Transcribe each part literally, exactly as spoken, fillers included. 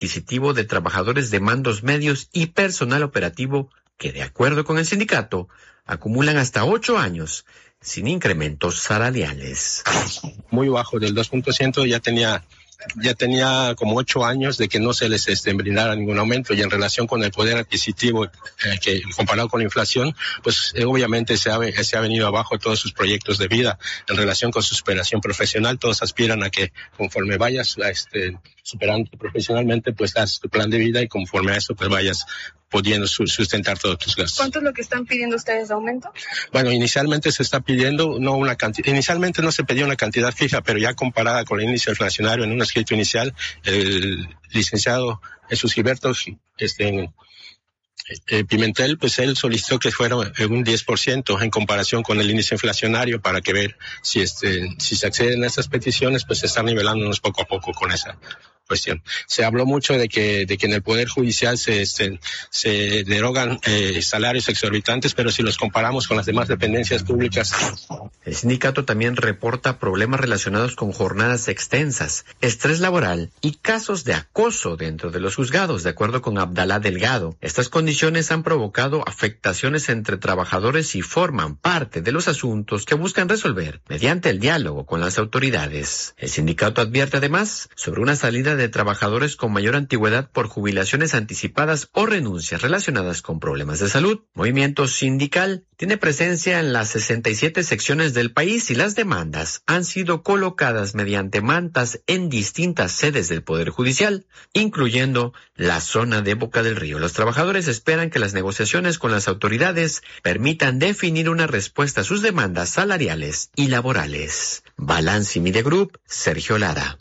adquisitivo de trabajadores de mandos medios y personal operativo que, de acuerdo con el sindicato, acumulan hasta ocho años sin incrementos salariales. Muy bajo, del dos punto ciento ya tenía ya tenía como ocho años de que no se les este, brindara ningún aumento, y en relación con el poder adquisitivo, eh, que comparado con la inflación, pues eh, obviamente se ha, se ha venido abajo todos sus proyectos de vida. En relación con su superación profesional, todos aspiran a que conforme vayas este, superando profesionalmente, pues das tu plan de vida, y conforme a eso pues vayas pudiendo sustentar todos tus gastos. ¿Cuánto es lo que están pidiendo ustedes de aumento? Bueno, inicialmente se está pidiendo no una cantidad, inicialmente no se pedía una cantidad fija, pero ya comparada con el índice inflacionario en un escrito inicial, el licenciado Jesús Gilberto este, eh, Pimentel, pues él solicitó que fuera un diez por ciento en comparación con el índice inflacionario, para que ver si este si se acceden a estas peticiones, pues se están nivelándonos poco a poco con esa cuestión. Se habló mucho de que de que en el Poder Judicial se se, se derogan eh, salarios exorbitantes, pero si los comparamos con las demás dependencias públicas. El sindicato también reporta problemas relacionados con jornadas extensas, estrés laboral y casos de acoso dentro de los juzgados, de acuerdo con Abdalá Delgado. Estas condiciones han provocado afectaciones entre trabajadores y forman parte de los asuntos que buscan resolver mediante el diálogo con las autoridades. El sindicato advierte además sobre una salida de de trabajadores con mayor antigüedad por jubilaciones anticipadas o renuncias relacionadas con problemas de salud. Movimiento sindical tiene presencia en las sesenta y siete secciones del país, y las demandas han sido colocadas mediante mantas en distintas sedes del Poder Judicial, incluyendo la zona de Boca del Río. Los trabajadores esperan que las negociaciones con las autoridades permitan definir una respuesta a sus demandas salariales y laborales. Balance Media Group, Sergio Lara.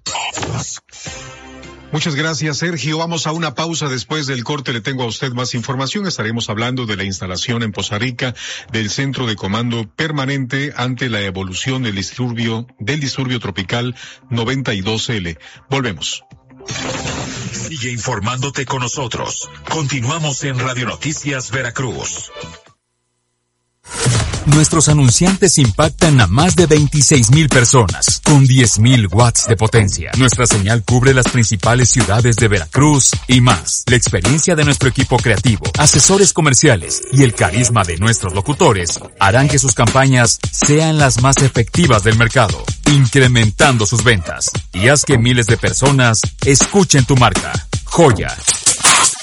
Muchas gracias, Sergio. Vamos a una pausa. Después del corte le tengo a usted más información. Estaremos hablando de la instalación en Poza Rica del Centro de Comando Permanente ante la evolución del disturbio, del disturbio tropical noventa y dos ele. Volvemos. Sigue informándote con nosotros. Continuamos en Radio Noticias Veracruz. Nuestros anunciantes impactan a más de veintiséis mil personas, con diez mil watts de potencia. Nuestra señal cubre las principales ciudades de Veracruz y más. La experiencia de nuestro equipo creativo, asesores comerciales y el carisma de nuestros locutores harán que sus campañas sean las más efectivas del mercado, incrementando sus ventas. Y haz que miles de personas escuchen tu marca. Joya,